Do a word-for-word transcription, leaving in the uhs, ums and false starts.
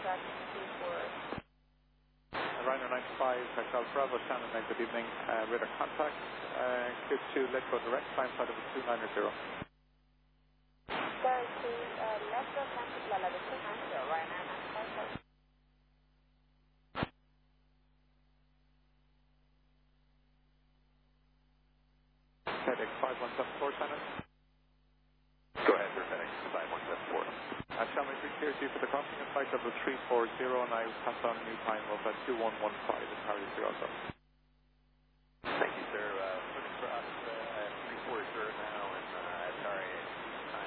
Ryanair ninety-five, Hotel Bravo, Shannon, good evening. Uh, radar contact, uh, Q two, let's go direct, climb flight over two nine zero. Sir, to uh, left of Atlantic Lala, the two nine zero, Ryanair ninety-five. FedEx five one seven four, Shannon. Go ahead, sir, FedEx five one seven four. Uh, Shannon, we cleared you for the crossing of flight level three four zero, and I will pass on a new time of uh, two one one five in Paris, also.